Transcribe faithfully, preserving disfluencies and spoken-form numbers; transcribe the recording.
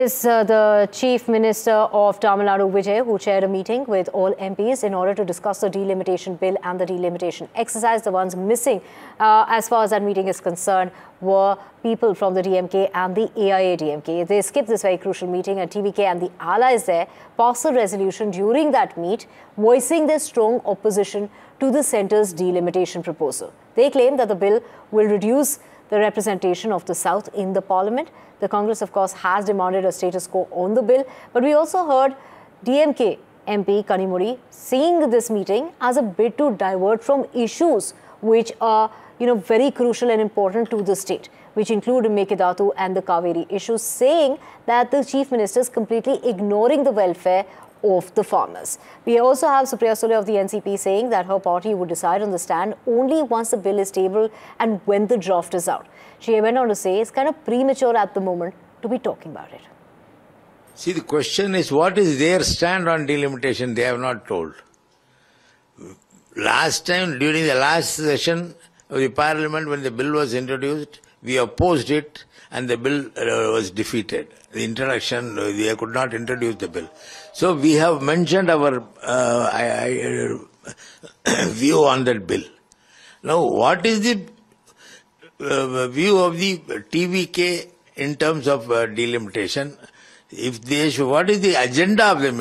Is uh, the Chief Minister of Tamil Nadu, Vijay, who chaired a meeting with all M Ps in order to discuss the delimitation bill and the delimitation exercise. The ones missing, uh, as far as that meeting is concerned, were people from the D M K and the A I A D M K. They skipped this very crucial meeting, and T V K and the allies there passed a resolution during that meet, voicing their strong opposition to the centre's delimitation proposal. They claim that the bill will reduce the representation of the South in the parliament. The Congress, of course, has demanded a status quo on the bill. But we also heard D M K M P Kanimudi seeing this meeting as a bid to divert from issues which are, you know, very crucial and important to the state, which include Mekidatu and the Kaveri issues, saying that the Chief Minister is completely ignoring the welfare of the farmers. We also have Supriya Sule of the N C P saying that her party would decide on the stand only once the bill is tabled and when the draft is out. She went on to say it's kind of premature at the moment to be talking about it. See, the question is, what is their stand on delimitation? They have not told. Last time, during the last session of the parliament, when the bill was introduced, we opposed it and the bill uh, was defeated. The introduction, uh, they could not introduce the bill. So we have mentioned our uh, I, I, uh, view on that bill. Now, what is the uh, view of the T V K in terms of uh, delimitation? If they should, what is the agenda of the